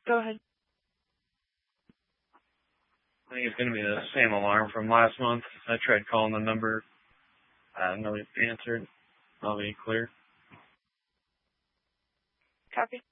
Go ahead. I think it's going to be the same alarm from last month. I tried calling the number. Nobody answered. I'll be clear. Copy.